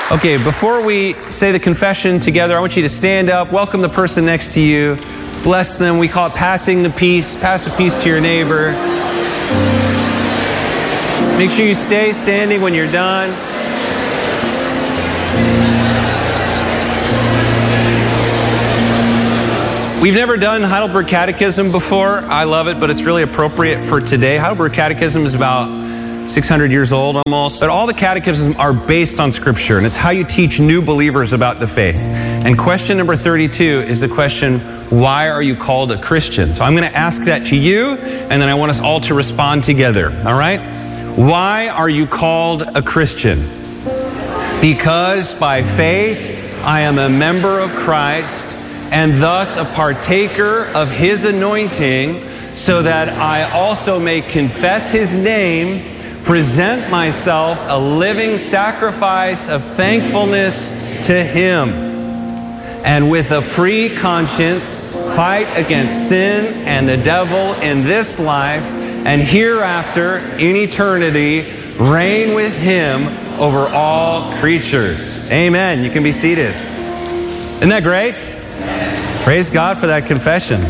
Okay, before we say the confession together, I want you to stand up, welcome the person next to you, bless them. We call it passing the peace. Pass the peace to your neighbor. Make sure you stay standing when you're done. We've never done Heidelberg Catechism before. I love it, but it's really appropriate for today. Heidelberg Catechism is about 600 years old almost. But all the catechisms are based on Scripture, and it's how you teach new believers about the faith. And question number 32 is the question, why are you called a Christian? So I'm going to ask that to you, and then I want us all to respond together. All right? Why are you called a Christian? Because by faith I am a member of Christ, and thus a partaker of His anointing, so that I also may confess His name, present myself a living sacrifice of thankfulness to Him, and with a free conscience fight against sin and the devil in this life, and hereafter in eternity reign with Him over all creatures. Amen. You can be seated. Isn't that great? Praise God for that confession.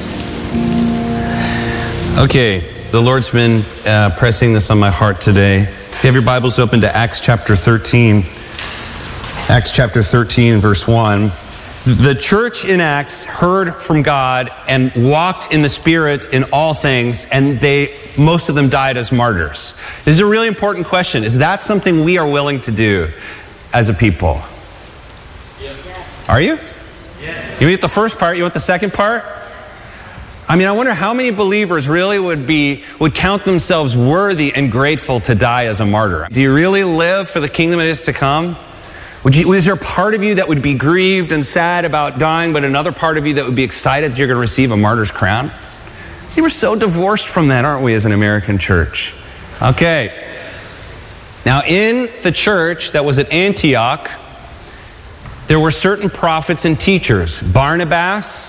Okay, the Lord's been pressing this on my heart today. If you have your Bibles open to Acts chapter 13. Acts chapter 13, verse 1. The church in Acts heard from God and walked in the Spirit in all things, and most of them died as martyrs. This is a really important question. Is that something we are willing to do as a people? Yes. Are you? Yes. You want the first part? You want the second part? I mean, I wonder how many believers really would count themselves worthy and grateful to die as a martyr. Do you really live for the kingdom that is to come? Is there a part of you that would be grieved and sad about dying, but another part of you that would be excited that you're going to receive a martyr's crown? See, we're so divorced from that, aren't we, as an American church? Okay. Now, in the church that was at Antioch, there were certain prophets and teachers. Barnabas,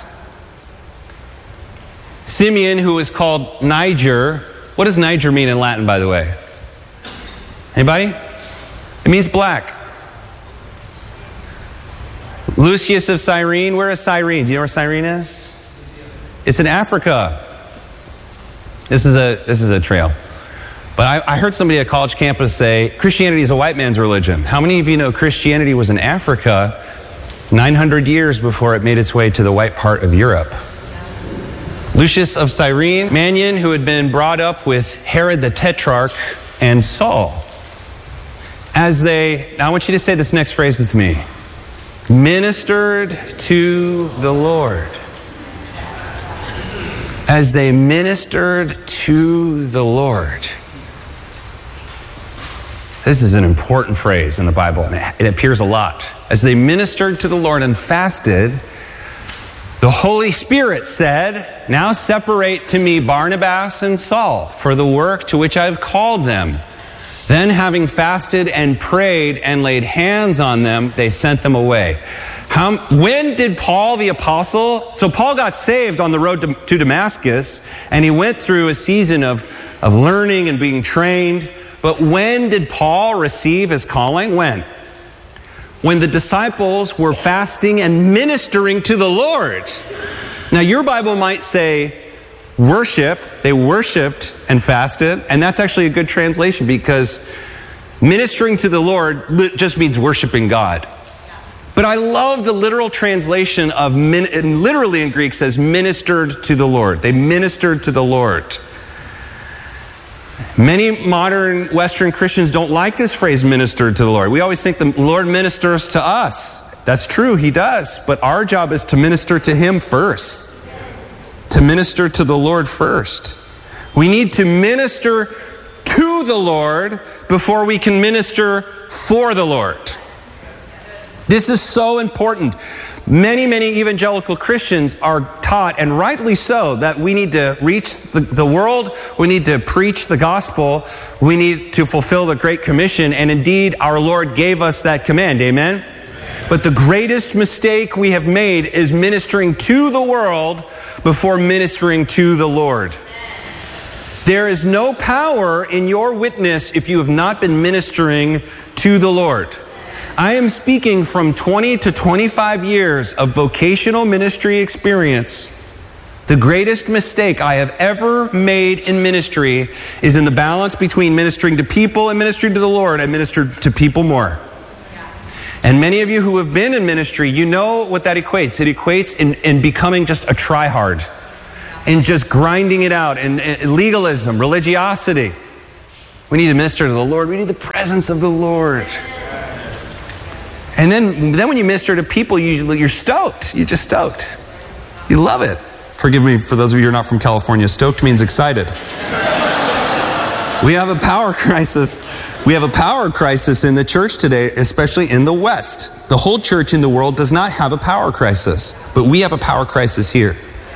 Simeon, who is called Niger. What does Niger mean in Latin, by the way? Anybody? It means black. Lucius of Cyrene. Where is Cyrene? Do you know where Cyrene is? It's in Africa. This is a trail. But I heard somebody at a college campus say, Christianity is a white man's religion. How many of you know Christianity was in Africa 900 years before it made its way to the white part of Europe? Lucius of Cyrene, Manion, who had been brought up with Herod the Tetrarch and Saul. Now I want you to say this next phrase with me. Ministered to the Lord. As they ministered to the Lord. This is an important phrase in the Bible, and it appears a lot. As they ministered to the Lord and fasted, the Holy Spirit said, now separate to me Barnabas and Saul for the work to which I have called them. Then having fasted and prayed and laid hands on them, they sent them away. When did Paul the apostle, so Paul got saved on the road to Damascus, and he went through a season of learning and being trained. But when did Paul receive his calling? When the disciples were fasting and ministering to the Lord. Now your Bible might say worship. They worshiped and fasted, and that's actually a good translation because ministering to the Lord just means worshiping God. But I love the literal translation of, literally in Greek says ministered to the Lord. They ministered to the Lord. Many modern Western Christians don't like this phrase, ministered to the Lord. We always think the Lord ministers to us. That's true, He does. But our job is to minister to Him first. To minister to the Lord first. We need to minister to the Lord before we can minister for the Lord. This is so important. Many evangelical Christians are taught, and rightly so, that we need to reach the world, we need to preach the gospel, we need to fulfill the Great Commission, and indeed our Lord gave us that command, amen? But the greatest mistake we have made is ministering to the world before ministering to the Lord. There is no power in your witness if you have not been ministering to the Lord. I am speaking from 20 to 25 years of vocational ministry experience. The greatest mistake I have ever made in ministry is in the balance between ministering to people and ministering to the Lord. I ministered to people more. And many of you who have been in ministry, you know what that equates. It equates in becoming just a try-hard and just grinding it out, and legalism, religiosity. We need to minister to the Lord. We need the presence of the Lord. And then when you minister to people, you're stoked. You're just stoked. You love it. Forgive me for those of you who are not from California. Stoked means excited. We have a power crisis. We have a power crisis in the church today, especially in the West. The whole church in the world does not have a power crisis, but we have a power crisis here.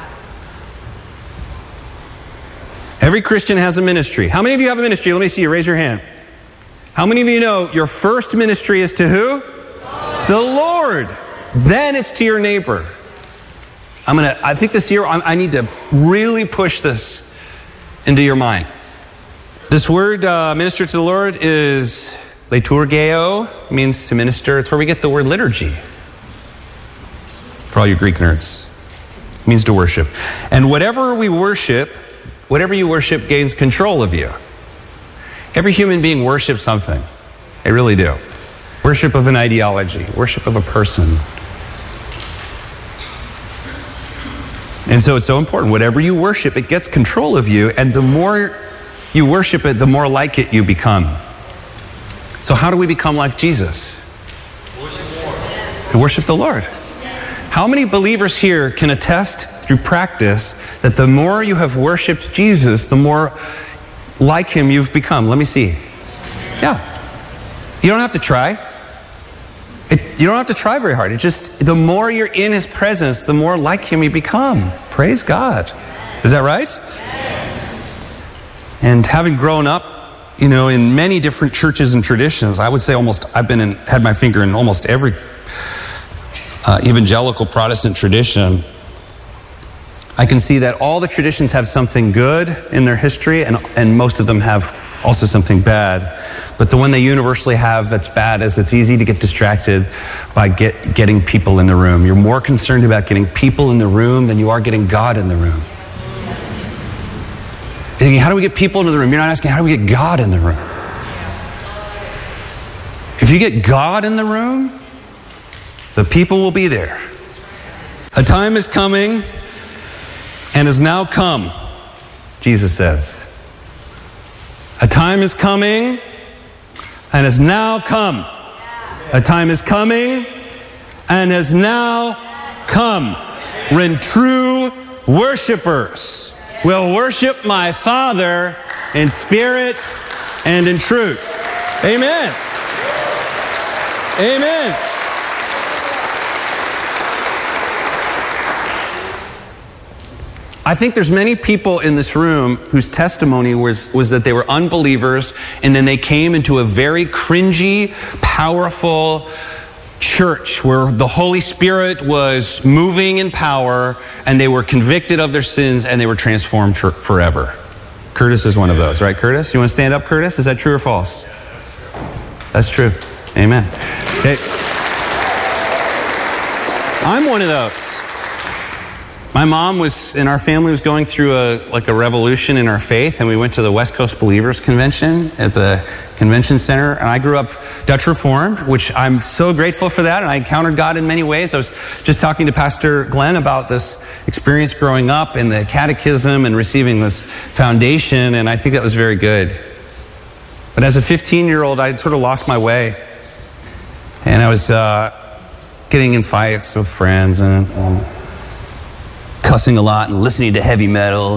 Every Christian has a ministry. How many of you have a ministry? Let me see you. Raise your hand. How many of you know your first ministry is to who? The Lord. Then it's to your neighbor. I think this year I need to really push this into your mind. This word minister to the Lord is liturgeo, means to minister. It's where we get the word liturgy. For all you Greek nerds, it means to worship. And whatever you worship gains control of you. Every human being worships something. They really do. Worship of an ideology, worship of a person. And so it's so important. Whatever you worship, it gets control of you. And the more you worship it, the more like it you become. So how do we become like Jesus? Worship the Lord. How many believers here can attest through practice that the more you have worshiped Jesus, the more like him you've become? Let me see. Yeah. You don't have to try. You don't have to try very hard. It's just the more you're in his presence, the more like him you become. Praise God. Is that right? Yes. And having grown up, in many different churches and traditions, I would say I've had my finger in almost every evangelical Protestant tradition. I can see that all the traditions have something good in their history, and most of them have also something bad. But the one they universally have that's bad is it's easy to get distracted by getting people in the room. You're more concerned about getting people in the room than you are getting God in the room. You're thinking, how do we get people into the room? You're not asking, how do we get God in the room? If you get God in the room, the people will be there. A time is coming and has now come, Jesus says. A time is coming and has now come. A time is coming and has now come when true worshipers will worship my Father in spirit and in truth. Amen. Amen. I think there's many people in this room whose testimony was that they were unbelievers, and then they came into a very cringy, powerful church where the Holy Spirit was moving in power, and they were convicted of their sins, and they were transformed forever. Curtis is one of those, right, Curtis? You want to stand up, Curtis? Is that true or false? That's true. Amen. Hey, I'm one of those. My mom our family was going through a revolution in our faith, and we went to the West Coast Believers Convention at the convention center, and I grew up Dutch Reformed, which I'm so grateful for that, and I encountered God in many ways. I was just talking to Pastor Glenn about this experience growing up in the catechism and receiving this foundation, and I think that was very good. But as a 15-year-old, I sort of lost my way, and I was getting in fights with friends and cussing a lot and listening to heavy metal,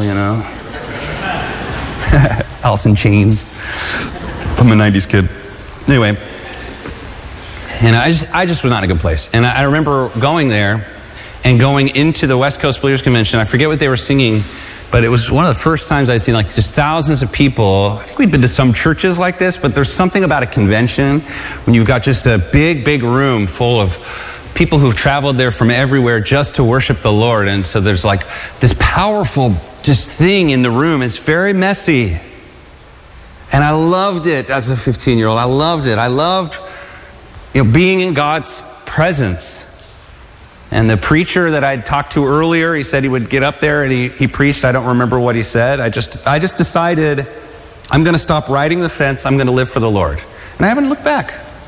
Alice in Chains. I'm a 90s kid. Anyway, and I just was not in a good place. And I remember going there and going into the West Coast Believers Convention. I forget what they were singing, but it was one of the first times I'd seen just thousands of people. I think we'd been to some churches like this, but there's something about a convention when you've got just a big, big room full of people who've traveled there from everywhere just to worship the Lord. And so there's this powerful just thing in the room. It's very messy. And I loved it as a 15-year-old. I loved it. I loved being in God's presence. And the preacher that I talked to earlier, he said he would get up there and he preached. I don't remember what he said. I just decided I'm going to stop riding the fence. I'm going to live for the Lord. And I haven't looked back.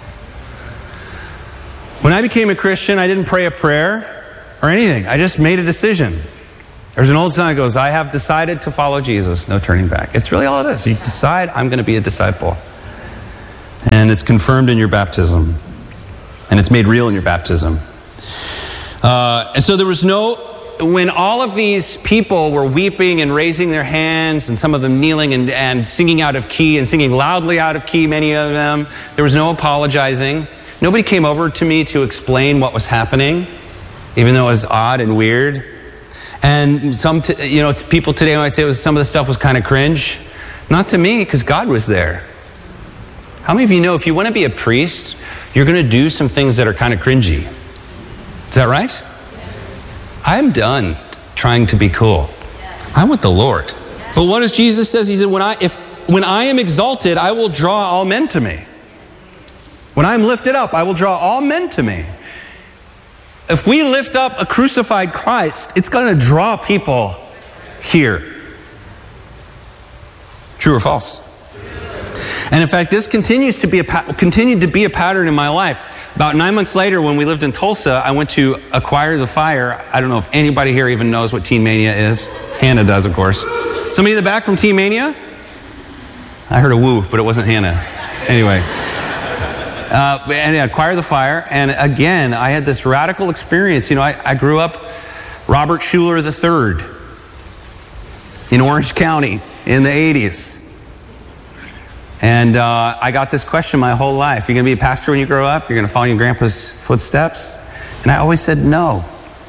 When I became a Christian, I didn't pray a prayer or anything. I just made a decision. There's an old song that goes, I have decided to follow Jesus, no turning back. It's really all it is. You decide, I'm going to be a disciple. And it's confirmed in your baptism. And it's made real in your baptism. And so there was when all of these people were weeping and raising their hands, and some of them kneeling and singing out of key and singing loudly out of key, many of them, there was no apologizing. Nobody came over to me to explain what was happening, even though it was odd and weird. And to people today might say some of the stuff was kind of cringe. Not to me, because God was there. How many of you know if you want to be a priest, you're going to do some things that are kind of cringy? Is that right? Yes. I'm done trying to be cool. Yes. I'm with the Lord. Yes. But what does Jesus say? He said, when I am exalted, I will draw all men to me. When I'm lifted up, I will draw all men to me. If we lift up a crucified Christ, it's going to draw people here. True or false? And in fact, this continued to be a pattern in my life. About 9 months later, when we lived in Tulsa, I went to Acquire the Fire. I don't know if anybody here even knows what Teen Mania is. Hannah does, of course. Somebody in the back from Teen Mania? I heard a woo, but it wasn't Hannah. Anyway. And Acquire the Fire. And again, I had this radical experience. I grew up Robert Schuller III in Orange County in the 80s. And I got this question my whole life. You're going to be a pastor when you grow up? You're going to follow your grandpa's footsteps? And I always said no.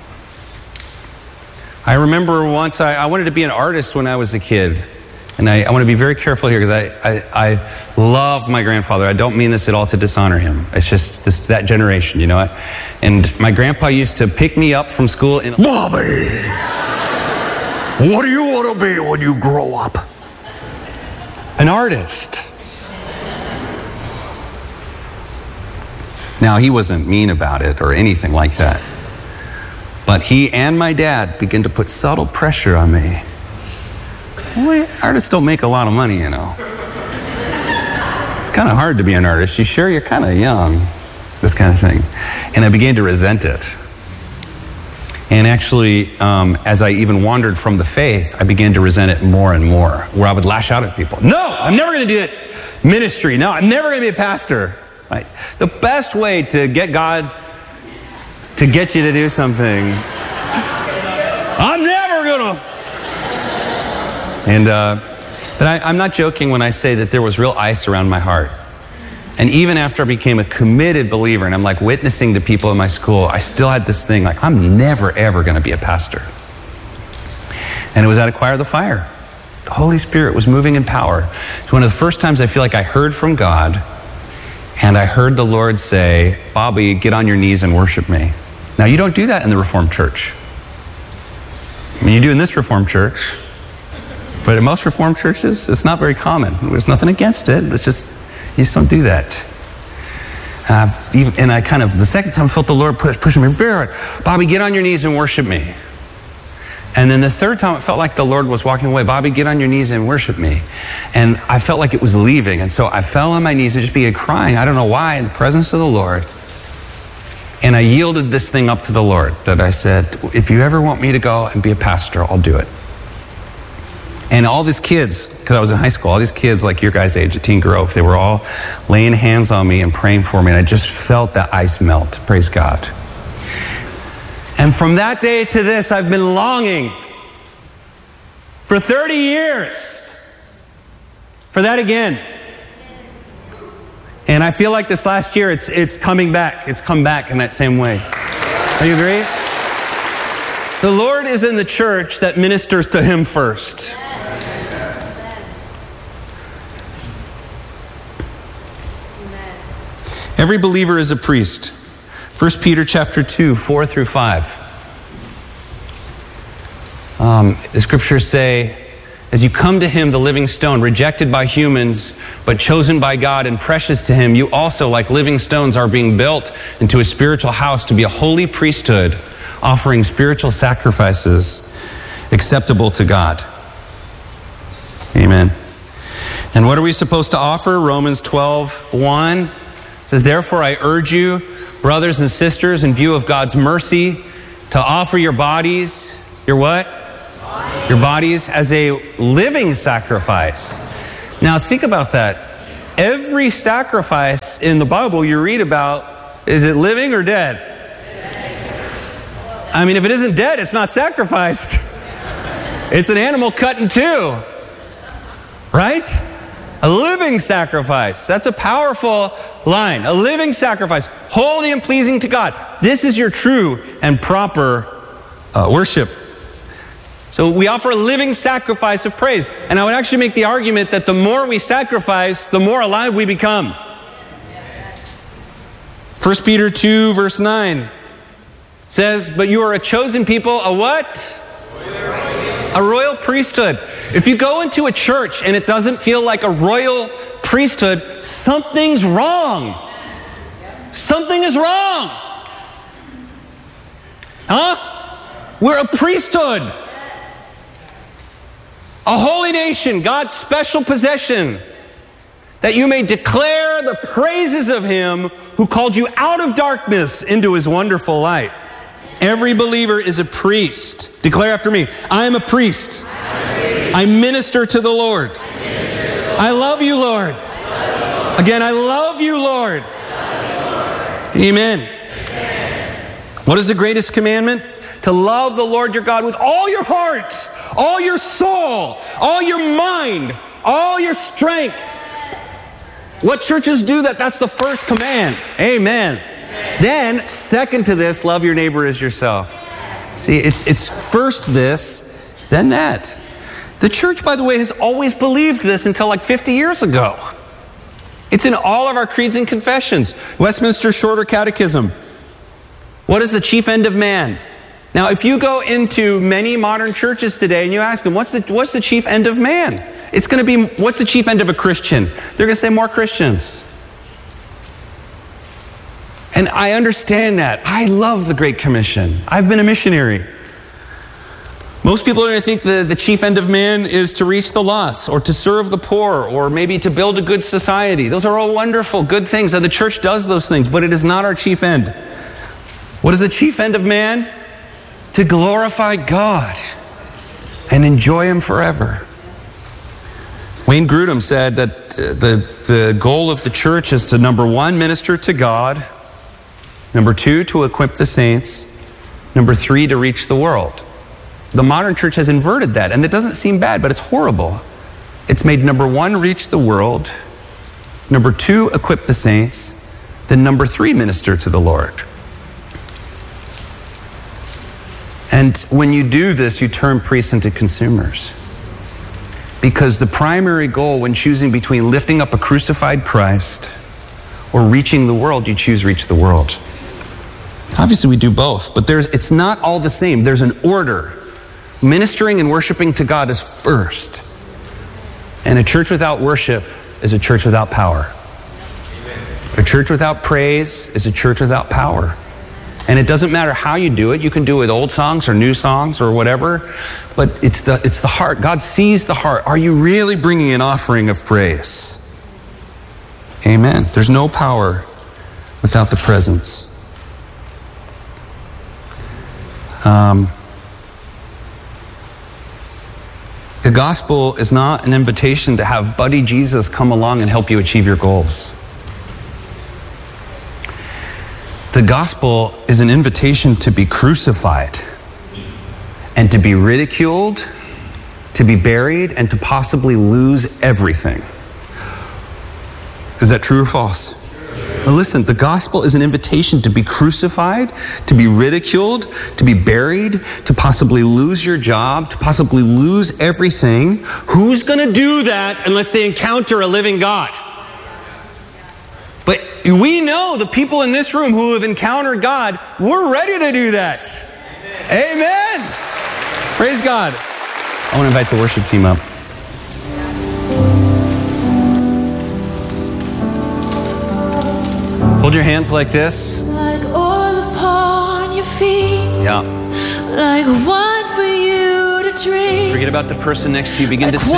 I remember once I wanted to be an artist when I was a kid. And I want to be very careful here because I love my grandfather. I don't mean this at all to dishonor him. It's just that generation, you know what? And my grandpa used to pick me up from school and... Bobby! What do you want to be when you grow up? An artist. Now, he wasn't mean about it or anything like that. But he and my dad began to put subtle pressure on me. Well, artists don't make a lot of money, you know. It's kind of hard to be an artist. You sure? You're kind of young. This kind of thing. And I began to resent it. And actually, as I even wandered from the faith, I began to resent it more and more, where I would lash out at people. No, I'm never going to do it. Ministry. No, I'm never going to be a pastor. Right? The best way to get God to get you to do something, I'm never going to. And but I'm not joking when I say that there was real ice around my heart. And even after I became a committed believer, and I'm like witnessing to people in my school, I still had this thing like, I'm never, ever going to be a pastor. And it was at Acquire the Fire. The Holy Spirit was moving in power. It's one of the first times I feel like I heard from God, and I heard the Lord say, Bobby, get on your knees and worship me. Now, you don't do that in the Reformed church. I mean, you do in this Reformed church, but in most Reformed churches, it's not very common. There's nothing against it. It's just, you just don't do that. And I kind of, the second time I felt the Lord pushing me very hard. Bobby, get on your knees and worship me. And then the third time it felt like the Lord was walking away. Bobby, get on your knees and worship me. And I felt like it was leaving. And so I fell on my knees and just began crying. I don't know why, in the presence of the Lord. And I yielded this thing up to the Lord that I said, if you ever want me to go and be a pastor, I'll do it. And all these kids, because I was in high school, all these kids like your guys' age at Teen Grove, they were all laying hands on me and praying for me. And I just felt that ice melt. Praise God. And from that day to this, I've been longing for 30 years for that again. And I feel like this last year, it's coming back. It's come back in that same way. Do you agree? The Lord is in the church that ministers to Him first. Every believer is a priest. 1 Peter chapter 2, 4 through 5. The scriptures say, As you come to him, the living stone, rejected by humans, but chosen by God and precious to him, you also, like living stones, are being built into a spiritual house to be a holy priesthood, offering spiritual sacrifices acceptable to God. Amen. And what are we supposed to offer? Romans 12:1 says, therefore I urge you, brothers and sisters, in view of God's mercy, to offer your bodies, your what? Your bodies as a living sacrifice. Now think about that. Every sacrifice in the Bible you read about, is it living or dead? I mean, if it isn't dead, it's not sacrificed. It's an animal cut in two. Right? A living sacrifice. That's a powerful line. A living sacrifice. Holy and pleasing to God. This is your true and proper worship. So we offer a living sacrifice of praise. And I would actually make the argument that the more we sacrifice, the more alive we become. 1 Peter 2 verse 9 says, but you are a chosen people, a what? A royal priesthood. If you go into a church and it doesn't feel like a royal priesthood, something's wrong. Something is wrong. Huh? We're a priesthood. A holy nation, God's special possession, that you may declare the praises of him who called you out of darkness into his wonderful light. Every believer is a priest. Declare after me, I am a priest. I minister to the Lord. I love you, Lord. Again, I love you, Lord. Amen. What is the greatest commandment? To love the Lord your God with all your heart, all your soul, all your mind, all your strength. What churches do that? That's the first command. Amen. Then, second to this, love your neighbor as yourself. See, it's first this, then that. The church, by the way, has always believed this until like 50 years ago. It's in all of our creeds and confessions. Westminster Shorter Catechism. What is the chief end of man? Now, if you go into many modern churches today and you ask them, what's the chief end of man? It's going to be, what's the chief end of a Christian? They're going to say more Christians. And I understand that. I love the Great Commission. I've been a missionary. Most people are going to think the chief end of man is to reach the lost or to serve the poor or maybe to build a good society. Those are all wonderful, good things, and the church does those things, but it is not our chief end. What is the chief end of man? To glorify God and enjoy him forever. Wayne Grudem said that the goal of the church is to, number one, minister to God. Number two, to equip the saints. Number three, to reach the world. The modern church has inverted that, and it doesn't seem bad, but it's horrible. It's made number one, reach the world. Number two, equip the saints. Then number three, minister to the Lord. And when you do this, you turn priests into consumers. Because the primary goal when choosing between lifting up a crucified Christ or reaching the world, you choose reach the world. Obviously, we do both, but it's not all the same. There's an order. Ministering and worshiping to God is first. And a church without worship is a church without power. A church without praise is a church without power. And it doesn't matter how you do it. You can do it with old songs or new songs or whatever. But it's the heart. God sees the heart. Are you really bringing an offering of praise? Amen. There's no power without the presence. The gospel is not an invitation to have Buddy Jesus come along and help you achieve your goals. The gospel is an invitation to be crucified and to be ridiculed, to be buried, and to possibly lose everything. Is that true or false? Well, listen, the gospel is an invitation to be crucified, to be ridiculed, to be buried, to possibly lose your job, to possibly lose everything. Who's going to do that unless they encounter a living God? But we know the people in this room who have encountered God, we're ready to do that. Amen. Praise God. I want to invite the worship team up. Hold your hands like this. Like oil upon your feet. Yeah. Like wine for you to drink. Forget about the person next to you. Begin to sing.